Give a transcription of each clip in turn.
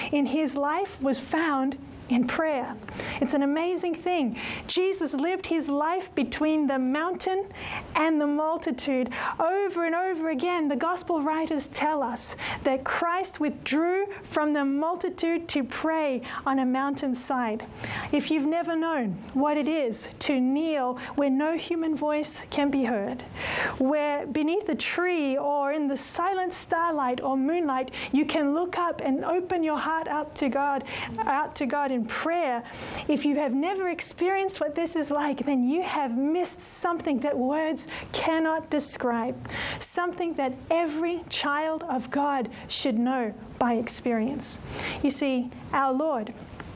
in his life was found in prayer. It's an amazing thing. Jesus lived his life between the mountain and the multitude. Over and over again, the gospel writers tell us that Christ withdrew from the multitude to pray on a mountainside. If you've never known what it is to kneel where no human voice can be heard, where beneath a tree or in the silent starlight or moonlight, you can look up and open your heart up to God, out to God in prayer. If you have never experienced what this is like, then you have missed something that words cannot describe. Something that every child of God should know by experience. You see, our Lord,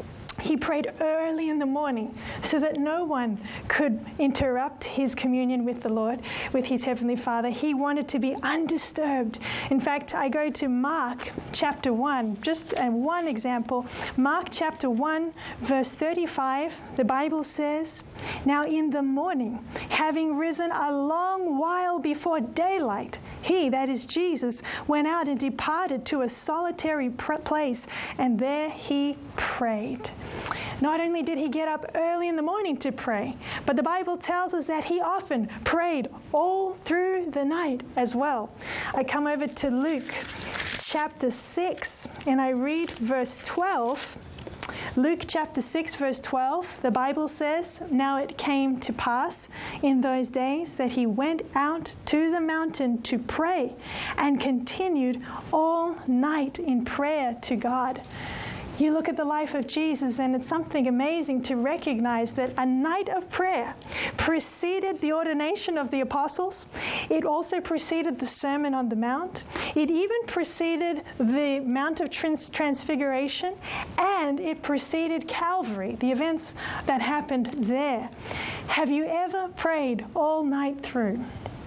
he prayed early in the morning so that no one could interrupt his communion with the Lord, with his Heavenly Father. He wanted to be undisturbed. In fact, I go to Mark chapter 1, just one example. Mark chapter 1, verse 35, the Bible says, "Now in the morning, having risen a long while before daylight, he," that is Jesus, "went out and departed to a solitary place, and there he prayed." Not only did he get up early in the morning to pray, but the Bible tells us that he often prayed all through the night as well. I come over to Luke chapter 6 and I read verse 12. Luke chapter 6 verse 12, the Bible says, "Now it came to pass in those days that he went out to the mountain to pray and continued all night in prayer to God." You look at the life of Jesus and it's something amazing to recognize that a night of prayer preceded the ordination of the apostles. It also preceded the Sermon on the Mount. It even preceded the Mount of Transfiguration, and it preceded Calvary, the events that happened there. Have you ever prayed all night through?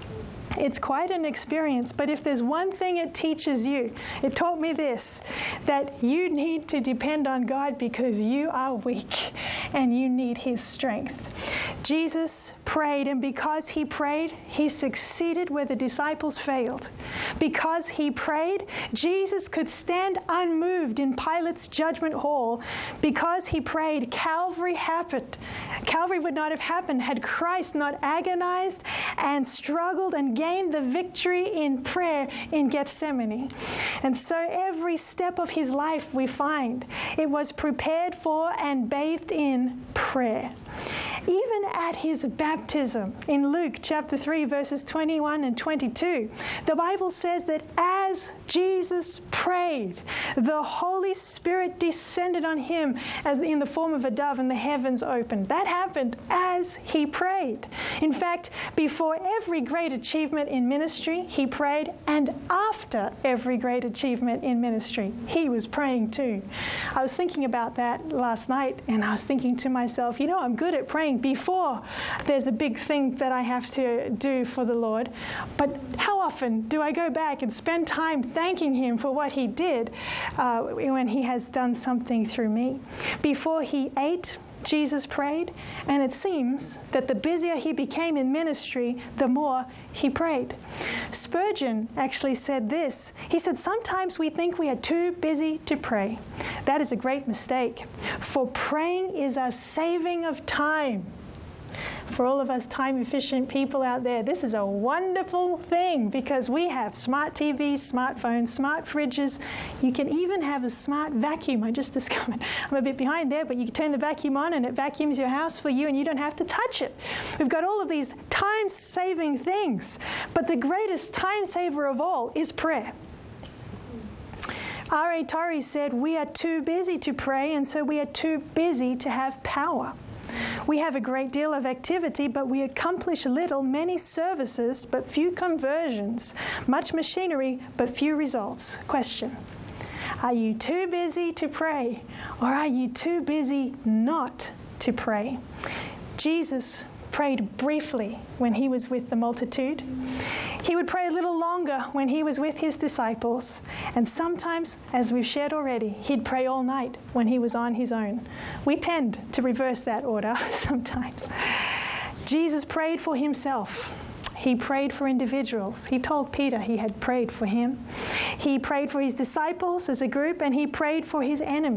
It's quite an experience, but if there's one thing it teaches you, it taught me this, that you need to depend on God because you are weak and you need his strength. Jesus prayed, and because he prayed, he succeeded where the disciples failed. Because he prayed, Jesus could stand unmoved in Pilate's judgment hall. Because he prayed, Calvary happened. Calvary would not have happened had Christ not agonized and struggled and gained the victory in prayer in Gethsemane. And so every step of his life we find it was prepared for and bathed in prayer. Even at his baptism in Luke chapter 3 verses 21 and 22, the Bible says that as Jesus prayed, the Holy Spirit descended on him as in the form of a dove and the heavens opened. That happened as he prayed. In fact, before every great achievement in ministry, he prayed, and after every great achievement in ministry, he was praying too. I was thinking about that last night, and I was thinking to myself, you know, I'm good at praying before there's a big thing that I have to do for the Lord. But how often do I go back and spend time thanking him for what he did when he has done something through me? Before he ate, Jesus prayed, and it seems that the busier he became in ministry, the more he prayed. Spurgeon actually said this. He said, "Sometimes we think we are too busy to pray. That is a great mistake, for praying is a saving of time." For all of us time-efficient people out there, this is a wonderful thing because we have smart TVs, smartphones, smart fridges. You can even have a smart vacuum. I just discovered I'm a bit behind there, but you can turn the vacuum on and it vacuums your house for you and you don't have to touch it. We've got all of these time-saving things, but the greatest time saver of all is prayer. R.A. Torrey said, "We are too busy to pray, and so we are too busy to have power. We have a great deal of activity, but we accomplish little, many services, but few conversions, much machinery, but few results." Question: are you too busy to pray, or are you too busy not to pray? Jesus prayed briefly when he was with the multitude. He would pray a little longer when he was with his disciples. And sometimes, as we've shared already, he'd pray all night when he was on his own. We tend to reverse that order sometimes. Jesus prayed for himself. He prayed for individuals. He told Peter he had prayed for him. He prayed for his disciples as a group, and he prayed for his enemies.